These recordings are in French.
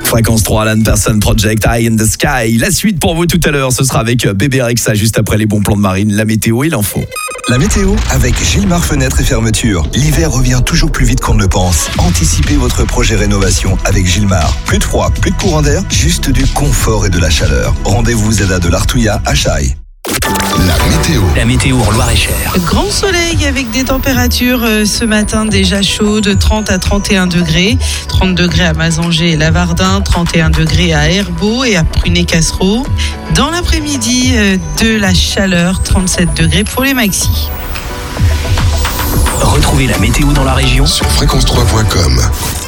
Fréquence 3, Alan Person Project, Eye in the Sky. La suite pour vous tout à l'heure, ce sera avec Bébé Rexa juste après les bons plans de Marine, la météo et l'info. La météo avec Gilmar Fenêtres et Fermetures. L'hiver revient toujours plus vite qu'on ne le pense. Anticipez votre projet rénovation avec Gilmar. Plus de froid, plus de courant d'air, juste du confort et de la chaleur. Rendez-vous Zeda de l'Artouillat à Chaille. La météo en Loir-et-Cher. Grand soleil avec des températures ce matin déjà chaudes, 30 à 31 degrés. 30 degrés à Mazanger et Lavardin, 31 degrés à Herbeau et à Prunay-Cassereau. Dans l'après-midi, de la chaleur, 37 degrés pour les maxis. Retrouvez la météo dans la région sur fréquence3.com.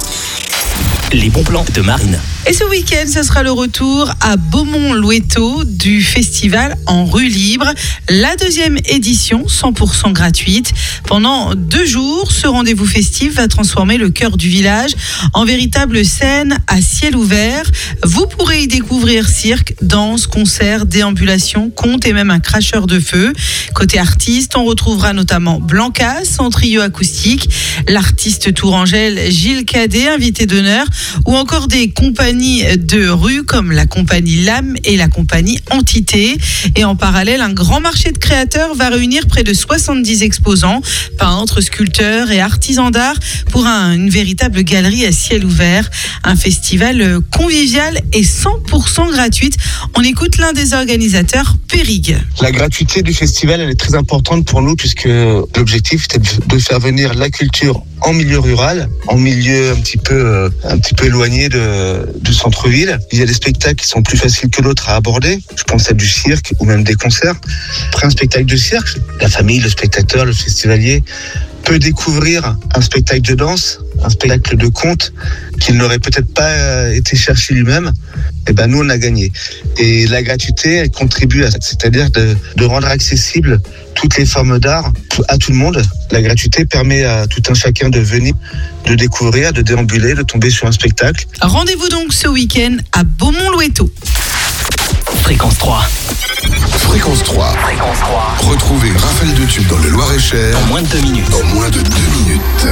Les bons plans de Marine. Et ce week-end, ce sera le retour à Beaumont-Louéteau du festival en rue libre. La deuxième édition, 100% gratuite. Pendant 2 jours, ce rendez-vous festif va transformer le cœur du village en véritable scène à ciel ouvert. Vous pourrez y découvrir cirque, danse, concerts, déambulations, contes et même un cracheur de feu. Côté artiste, on retrouvera notamment Blancas en trio acoustique, l'artiste tourangelle Gilles Cadet, invité d'honneur, ou encore des compagnies de rue comme la compagnie Lame et la compagnie Entité. Et en parallèle, un grand marché de créateurs va réunir près de 70 exposants, peintres, sculpteurs et artisans d'art pour une véritable galerie à ciel ouvert. Un festival convivial et 100% gratuite. On écoute l'un des organisateurs, Périg. La gratuité du festival, elle est très importante pour nous puisque l'objectif était de faire venir la culture en milieu rural, en milieu un petit peu éloigné du centre-ville. Il y a des spectacles qui sont plus faciles que d'autres à aborder. Je pense à du cirque ou même des concerts. Après un spectacle de cirque, la famille, le spectateur, le festivalier peut découvrir un spectacle de danse, un spectacle de conte qu'il n'aurait peut-être pas été chercher lui-même. Et ben nous on a gagné. Et la gratuité, elle contribue à ça, c'est-à-dire de rendre accessible toutes les formes d'art à tout le monde. La gratuité permet à tout un chacun de venir, de découvrir, de déambuler, de tomber sur un spectacle. Rendez-vous donc ce week-end à Beaumont-Louéteau. Fréquence 3. Fréquence 3. Retrouvez Raphaël de Tube dans le Loir-et-Cher En moins de 2 minutes. en moins de 2 minutes.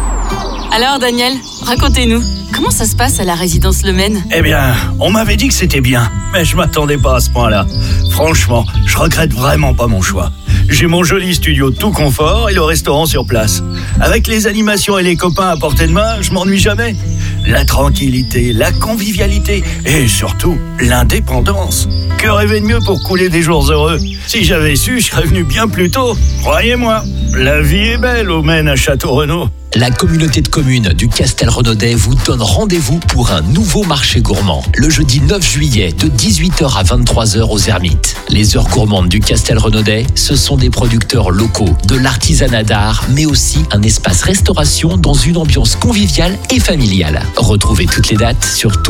Alors Daniel, racontez-nous, comment ça se passe à la résidence Le Maine ? Eh bien, on m'avait dit que c'était bien, mais je m'attendais pas à ce point-là. Franchement, je regrette vraiment pas mon choix. J'ai mon joli studio tout confort et le restaurant sur place. Avec les animations et les copains à portée de main, je m'ennuie jamais. La tranquillité, la convivialité et surtout l'indépendance. Que rêver de mieux pour couler des jours heureux ? Si j'avais su, je serais venu bien plus tôt. Croyez-moi, la vie est belle au Maine à Château-Renaud. La communauté de communes du Castelrenaudet vous donne rendez-vous pour un nouveau marché gourmand. Le jeudi 9 juillet, de 18h à 23h aux Ermites. Les heures gourmandes du Castelrenaudet, ce sont des producteurs locaux, de l'artisanat d'art, mais aussi un espace restauration dans une ambiance conviviale et familiale. Retrouvez toutes les dates sur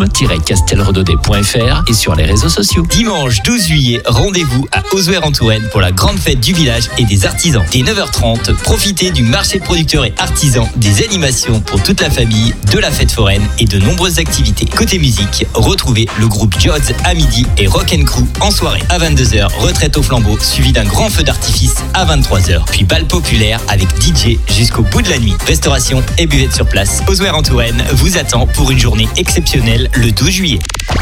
tourisme-castelrenaudet.fr et sur les réseaux sociaux. Dimanche 12 juillet, rendez-vous à Auzouer-en-Touraine pour la grande fête du village et des artisans. Dès 9h30, profitez du marché de producteurs et artisans, des animations pour toute la famille, de la fête foraine et de nombreuses activités. Côté musique, retrouvez le groupe Jods à midi et Rock & Crew en soirée. À 22h, retraite au flambeau, suivi d'un grand feu d'artifice à 23h. Puis bal populaire avec DJ jusqu'au bout de la nuit. Restauration et buvette sur place. Auzouer-en-Touraine vous attend pour une journée exceptionnelle le 12 juillet.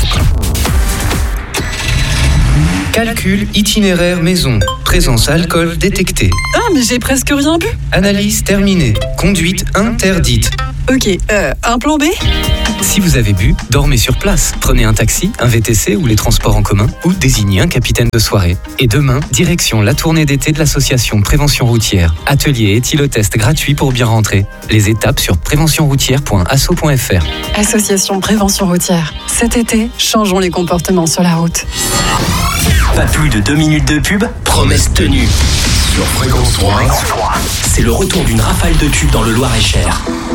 Calcul itinéraire maison. Présence alcool détectée. Ah, mais j'ai presque rien bu. Analyse terminée. Conduite interdite. Ok, un plan B ? Si vous avez bu, dormez sur place. Prenez un taxi, un VTC ou les transports en commun ou désignez un capitaine de soirée. Et demain, direction la tournée d'été de l'association Prévention Routière. Atelier éthylotest gratuit pour bien rentrer. Les étapes sur préventionroutière.asso.fr. Association Prévention Routière. Cet été, changeons les comportements sur la route. Pas plus de 2 minutes de pub, promesse tenue. Sur Fréquence 3. C'est le retour d'une rafale de tubes dans le Loir-et-Cher.